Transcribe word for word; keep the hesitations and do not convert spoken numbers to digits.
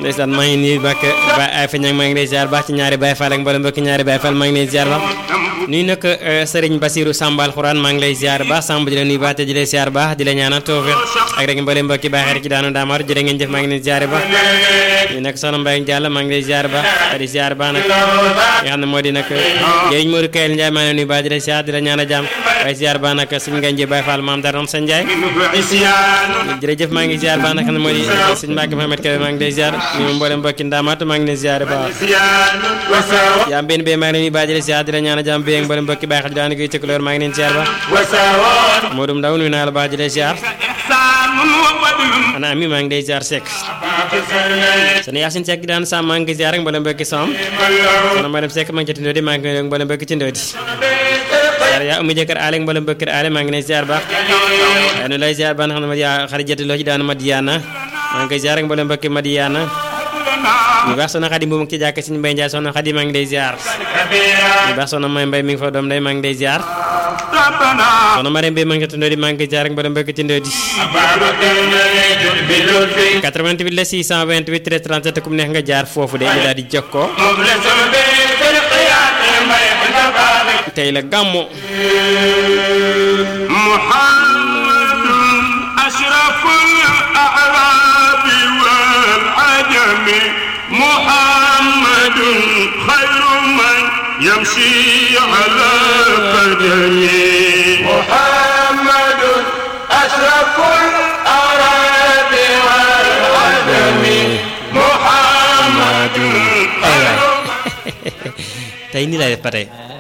ndeysaan maa ngi nii bak ba ay fa ñang maa ngi lay ziar baax ci ñaari Baye Fall ak mboolem mbokki ñaari Baye Fall maa ngi lay ziar baax nuyu nag Serigne Bassirou Samba Alxuraan maa ngi lay ziar baax Samba di la nuyu baax te di la ziar baax di la ñaanal tawfiq ak rek mboolem mbokki Baye xarit ci daanu daamar jërë ngeen jëf maa ngi leen ziar baax ñu nag soxna Mbaye Diallo maa ngi lay ziar baax di ziar baax nag nga xam ne moo di nag jëriñ Modou Kayel Ndiaye maa ngi lay nuyu baax di la ziar di la ñaanal jàmm waaye ziar baax nag suñu ngeen Baye Fall maam Daram sa Ndiaye jërëjëf maa ngi ziar baax nag xam ne moo di suñu Mbacke Mohamed Kébé maa ngi lay ziar ñu mboolem mbokki Ndamatou maa ngi leen ziar baax yaa benn bee maa ngi leen nuyu baax di la ziar di la ñaanal jàmm bi ak mboolem mbokki Baye xarit daanu koy tëkkaleur maa ngi leen ziar baax Modou Ndaw nuyu naa la baax di la ziar ana ami maa ngi lay ziar Seck sëñ Yacine Seck daan sam maa ngi ziar ak mboolem mbokki Sam soxna Madame Seck maa ngi ci Tindodi maa ngi koy mboolem mbokki Tindodi yaa umu jëkkër aale ak mboolem mbokki aale maa ngi lay ziar baax yaa nu lay ziar baax na xam ne yaa xarit jëtti loo ci daanu Madiana maa ngi koy ziar ak mboolem mbokki Madiana ñu baax soxna Xadi bu ci jàkk Sëñ Mbay Njaay soxna Xadi maa ngi lay ziar ñu baax soxna May Mbay mi ngi fa doom day maa ngi lay ziar soxna Marème bi maa ngi Tindodi maa ngi koy ziar ak mboolem mbokki Tindodi quatre-vingt-huit la six cent vingt-huit treize trente-sept kum neex nga jaar foofu de ñu daal di jokkoo tey la gàmmu Muhammadun ashraful a'rabi wal ajami Muhammadun khayru man yamshi ala qadami Muhammadun ashraful a'rabi wal ajami Muhammadun tey nii lay def ba tey